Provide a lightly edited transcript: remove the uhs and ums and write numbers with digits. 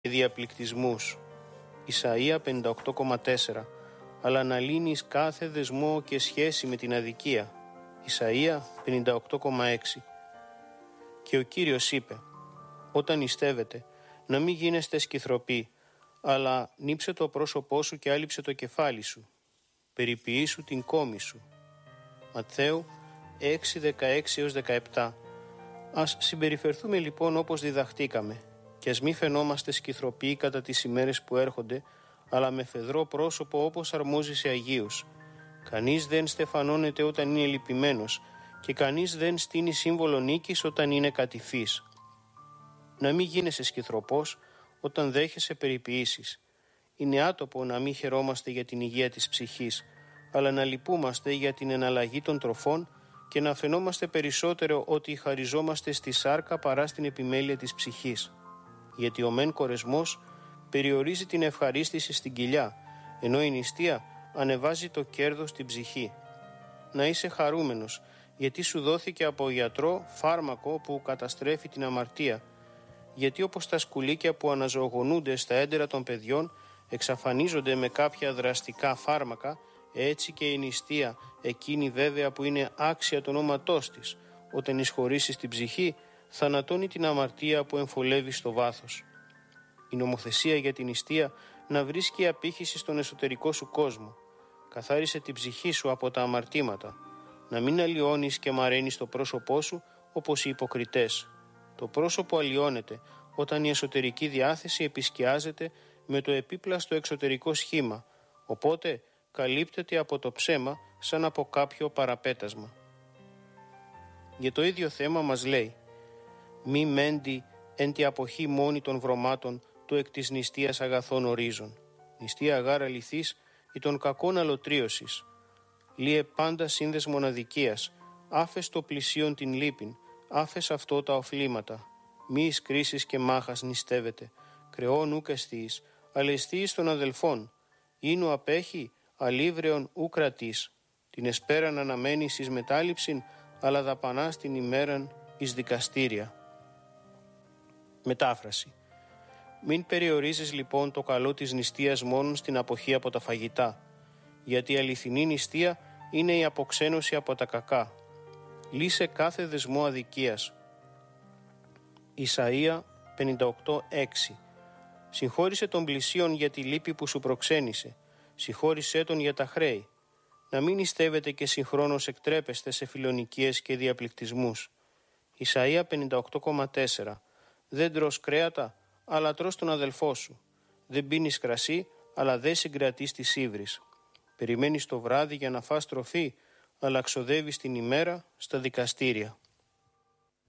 διαπληκτισμούς. Ισαΐα 58,4. Αλλά να λύνεις κάθε δεσμό και σχέση με την αδικία. Ισαΐα 58,6. Και ο Κύριος είπε: όταν νηστεύετε, να μην γίνεστε σκυθροποί, αλλά νύψε το πρόσωπό σου και άλυψε το κεφάλι σου. Περιποιήσου την κόμη σου. Ματθαίου 6:16-17. Ας συμπεριφερθούμε λοιπόν όπως διδαχτήκαμε και ας μη φαινόμαστε σκυθροποί κατά τις ημέρες που έρχονται, αλλά με φεδρό πρόσωπο όπως αρμόζει σε Αγίους. Κανείς δεν στεφανώνεται όταν είναι λυπημένος και κανείς δεν στείνει σύμβολο νίκης όταν είναι κατηφής. Να μην γίνεσαι σκυθροπός όταν δέχεσαι περιποιήσεις. Είναι άτοπο να μην χαιρόμαστε για την υγεία της ψυχής, αλλά να λυπούμαστε για την εναλλαγή των τροφών και να φαινόμαστε περισσότερο ότι χαριζόμαστε στη σάρκα παρά στην επιμέλεια της ψυχής. Γιατί ο μεν κορεσμός περιορίζει την ευχαρίστηση στην κοιλιά, ενώ η νηστεία ανεβάζει το κέρδος στην ψυχή. Να είσαι χαρούμενος, γιατί σου δόθηκε από γιατρό φάρμακο που καταστρέφει την αμαρτία. Γιατί όπως τα σκουλίκια που αναζωογονούνται στα έντερα των παιδιών εξαφανίζονται με κάποια δραστικά φάρμακα, έτσι και η νηστεία, εκείνη βέβαια που είναι άξια του ονόματός της, όταν εισχωρήσει στην ψυχή, θανατώνει την αμαρτία που εμφολεύει στο βάθος. Η νομοθεσία για την νηστεία να βρίσκει απήχηση στον εσωτερικό σου κόσμο. Καθάρισε την ψυχή σου από τα αμαρτήματα. Να μην αλλοιώνεις και μαραίνεις το πρόσωπό σου όπως οι υποκριτές. Το πρόσωπο αλλοιώνεται όταν η εσωτερική διάθεση επισκιάζεται με το επίπλαστο εξωτερικό σχήμα, οπότε καλύπτεται από το ψέμα σαν από κάποιο παραπέτασμα. Για το ίδιο θέμα μας λέει: μη μέντι εν τη αποχή μόνη των βρωμάτων του εκ της νηστείας αγαθών ορίζων. Νηστεία αγάρα λυθείς ή των κακών αλωτρίωσης. Λύε πάντα σύνδεσμον αδικίας, άφες το πλησίον την λύπην, άφες αυτό τα οφλήματα. Μη εις κρίσεις και μάχας νηστεύεται, κρεών ούκ εστίης, αλλά εστίης των αδελφών. Ήνου απέχει, αλίβρεον ου κρατής. Την εσπέραν αναμένεις εις μετάληψην, αλλά δαπανάς την ημέραν εις δικαστήρια. Μετάφραση. Μην περιορίζεις λοιπόν το καλό της νηστείας μόνον στην αποχή από τα φαγητά, γιατί η αληθινή νηστεία είναι η αποξένωση από τα κακά. Λύσε κάθε δεσμό αδικίας. Ισαΐα 58:6. Συγχώρησε τον πλησίον για τη λύπη που σου προξένησε. Συγχώρησέ τον για τα χρέη. Να μην νηστεύετε και συγχρόνως εκτρέπεστε σε φιλονικίες και διαπληκτισμούς. Ισαΐα 58,4. Δεν τρως κρέατα, αλλά τρως τον αδελφό σου. Δεν πίνεις κρασί, αλλά δεν συγκρατείς τις ύβρις. Περιμένεις το βράδυ για να φας τροφή, αλλά ξοδεύεις την ημέρα στα δικαστήρια.